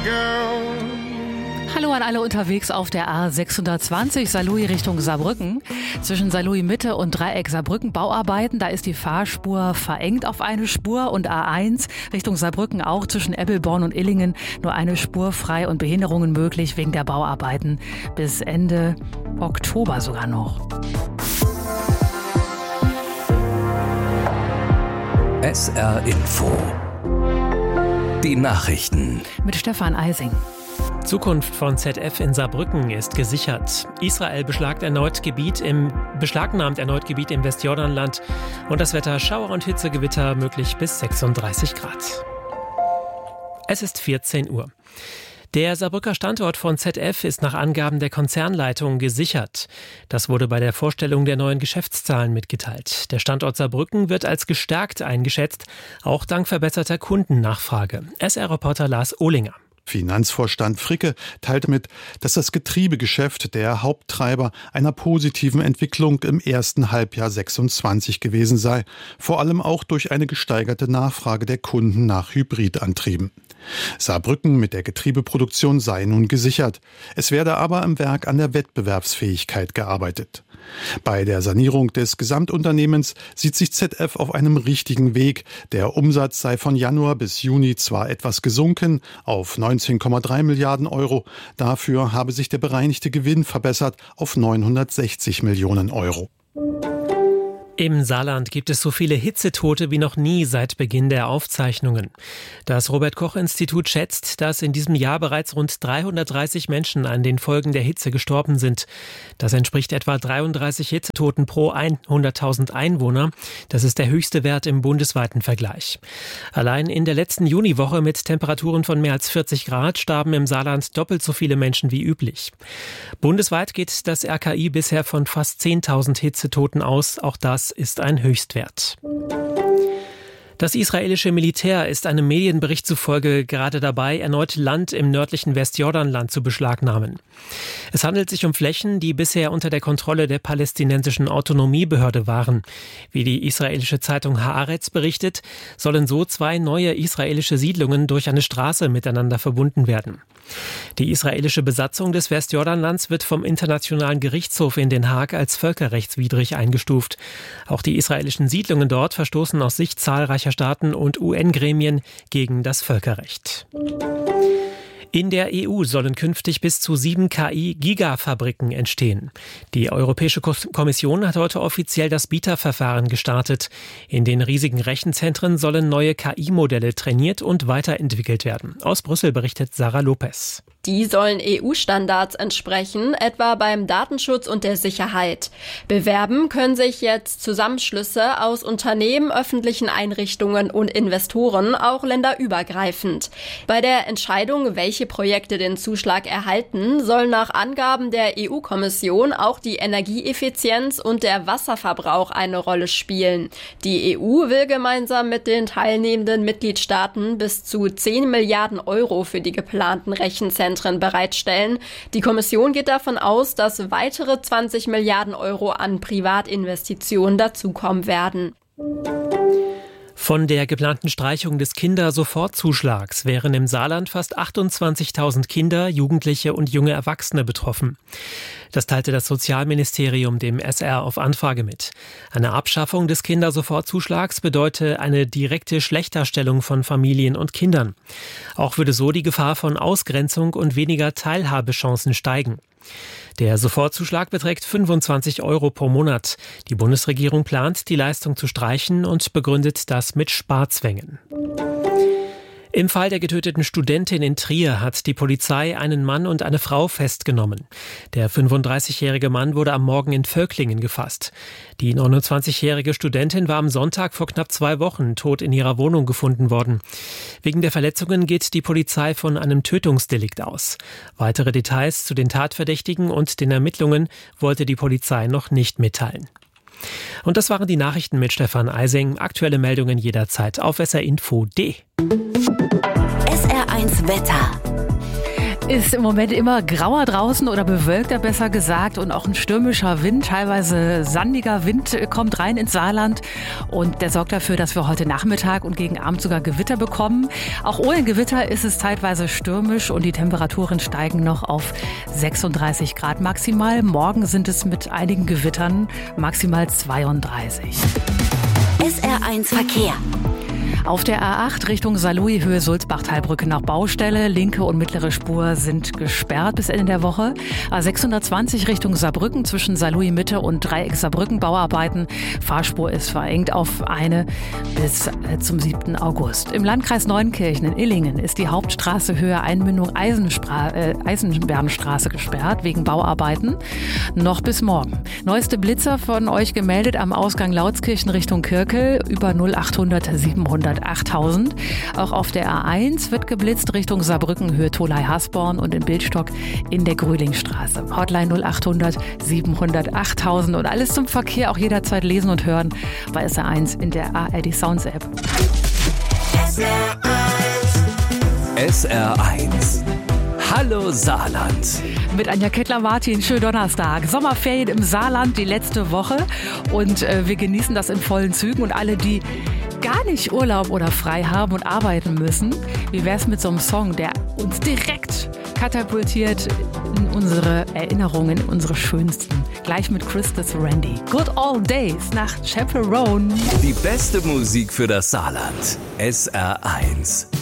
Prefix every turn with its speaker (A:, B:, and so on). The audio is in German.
A: Hallo an alle unterwegs auf der A620 Saarlouis Richtung Saarbrücken. Zwischen Saarlouis Mitte und Dreieck Saarbrücken Bauarbeiten. Da ist die Fahrspur verengt auf eine Spur und A1 Richtung Saarbrücken auch zwischen Ebbelborn und Illingen nur eine Spur frei und Behinderungen möglich wegen der Bauarbeiten. Bis Ende Oktober sogar noch.
B: SR Info. Die Nachrichten.
A: Mit Stefan Eising.
C: Zukunft von ZF in Saarbrücken ist gesichert. Israel beschlagnahmt erneut Gebiet im Westjordanland und das Wetter Schauer und Hitzegewitter möglich bis 36 Grad. Es ist 14 Uhr. Der Saarbrücker Standort von ZF ist nach Angaben der Konzernleitung gesichert. Das wurde bei der Vorstellung der neuen Geschäftszahlen mitgeteilt. Der Standort Saarbrücken wird als gestärkt eingeschätzt, auch dank verbesserter Kundennachfrage. SR-Reporter Lars Ohlinger.
D: Finanzvorstand Fricke teilte mit, dass das Getriebegeschäft der Haupttreiber einer positiven Entwicklung im ersten Halbjahr 26 gewesen sei, vor allem auch durch eine gesteigerte Nachfrage der Kunden nach Hybridantrieben. Saarbrücken mit der Getriebeproduktion sei nun gesichert. Es werde aber im Werk an der Wettbewerbsfähigkeit gearbeitet. Bei der Sanierung des Gesamtunternehmens sieht sich ZF auf einem richtigen Weg. Der Umsatz sei von Januar bis Juni zwar etwas gesunken auf 19,3 Milliarden Euro, dafür habe sich der bereinigte Gewinn verbessert auf 960 Millionen Euro.
C: Im Saarland gibt es so viele Hitzetote wie noch nie seit Beginn der Aufzeichnungen. Das Robert-Koch-Institut schätzt, dass in diesem Jahr bereits rund 330 Menschen an den Folgen der Hitze gestorben sind. Das entspricht etwa 33 Hitzetoten pro 100.000 Einwohner. Das ist der höchste Wert im bundesweiten Vergleich. Allein in der letzten Juniwoche mit Temperaturen von mehr als 40 Grad starben im Saarland doppelt so viele Menschen wie üblich. Bundesweit geht das RKI bisher von fast 10.000 Hitzetoten aus. Auch das ist ein Höchstwert. Das israelische Militär ist einem Medienbericht zufolge gerade dabei, erneut Land im nördlichen Westjordanland zu beschlagnahmen. Es handelt sich um Flächen, die bisher unter der Kontrolle der palästinensischen Autonomiebehörde waren. Wie die israelische Zeitung Haaretz berichtet, sollen so 2 neue israelische Siedlungen durch eine Straße miteinander verbunden werden. Die israelische Besatzung des Westjordanlands wird vom Internationalen Gerichtshof in Den Haag als völkerrechtswidrig eingestuft. Auch die israelischen Siedlungen dort verstoßen aus Sicht zahlreicher Staaten und UN-Gremien gegen das Völkerrecht. In der EU sollen künftig bis zu 7 KI-Gigafabriken entstehen. Die Europäische Kommission hat heute offiziell das Bieterverfahren gestartet. In den riesigen Rechenzentren sollen neue KI-Modelle trainiert und weiterentwickelt werden. Aus Brüssel berichtet Sarah Lopez.
E: Die sollen EU-Standards entsprechen, etwa beim Datenschutz und der Sicherheit. Bewerben können sich jetzt Zusammenschlüsse aus Unternehmen, öffentlichen Einrichtungen und Investoren, auch länderübergreifend. Bei der Entscheidung, welche Projekte den Zuschlag erhalten, soll nach Angaben der EU-Kommission auch die Energieeffizienz und der Wasserverbrauch eine Rolle spielen. Die EU will gemeinsam mit den teilnehmenden Mitgliedstaaten bis zu 10 Milliarden Euro für die geplanten Rechenzentren bereitstellen. Die Kommission geht davon aus, dass weitere 20 Milliarden Euro an Privatinvestitionen dazukommen werden.
C: Von der geplanten Streichung des Kindersofortzuschlags wären im Saarland fast 28.000 Kinder, Jugendliche und junge Erwachsene betroffen. Das teilte das Sozialministerium dem SR auf Anfrage mit. Eine Abschaffung des Kindersofortzuschlags bedeute eine direkte Schlechterstellung von Familien und Kindern. Auch würde so die Gefahr von Ausgrenzung und weniger Teilhabechancen steigen. Der Sofortzuschlag beträgt 25 Euro pro Monat. Die Bundesregierung plant, die Leistung zu streichen und begründet das mit Sparzwängen. Im Fall der getöteten Studentin in Trier hat die Polizei einen Mann und eine Frau festgenommen. Der 35-jährige Mann wurde am Morgen in Völklingen gefasst. Die 29-jährige Studentin war am Sonntag vor knapp 2 Wochen tot in ihrer Wohnung gefunden worden. Wegen der Verletzungen geht die Polizei von einem Tötungsdelikt aus. Weitere Details zu den Tatverdächtigen und den Ermittlungen wollte die Polizei noch nicht mitteilen. Und das waren die Nachrichten mit Stefan Eising. Aktuelle Meldungen jederzeit auf srinfo.de.
F: SR1 Wetter.
A: Ist im Moment immer grauer draußen oder bewölkter, besser gesagt, und auch ein stürmischer Wind, teilweise sandiger Wind kommt rein ins Saarland und der sorgt dafür, dass wir heute Nachmittag und gegen Abend sogar Gewitter bekommen. Auch ohne Gewitter ist es zeitweise stürmisch und die Temperaturen steigen noch auf 36 Grad maximal. Morgen sind es mit einigen Gewittern maximal 32.
F: SR1 Verkehr.
A: Auf der A8 Richtung Saarlouis, Höhe Sulzbach-Talbrücke nach Baustelle. Linke und mittlere Spur sind gesperrt bis Ende der Woche. A620 Richtung Saarbrücken zwischen Saarlouis Mitte und Dreieck Saarbrücken Bauarbeiten. Fahrspur ist verengt auf eine bis zum 7. August. Im Landkreis Neunkirchen in Illingen ist die Hauptstraße Höhe Einmündung Eisenbernstraße gesperrt wegen Bauarbeiten. Noch bis morgen. Neueste Blitzer von euch gemeldet am Ausgang Lautskirchen Richtung Kirkel über 0800 700 8000. Auch auf der A1 wird geblitzt Richtung Saarbrücken, Höhe Tholey-Hasborn und in Bildstock in der Grühlingstraße. Hotline 0800 700 8000 und alles zum Verkehr auch jederzeit lesen und hören bei SR1 in der ARD Sounds App.
B: SR1. Hallo Saarland.
A: Mit Anja Kettler-Martin, schönen Donnerstag. Sommerferien im Saarland, die letzte Woche. Und wir genießen das in vollen Zügen. Und alle, die gar nicht Urlaub oder frei haben und arbeiten müssen, wie wär's mit so einem Song, der uns direkt katapultiert in unsere Erinnerungen, in unsere schönsten. Gleich mit Christus Randy. Good Old Days nach Chaperone.
B: Die beste Musik für das Saarland. SR1.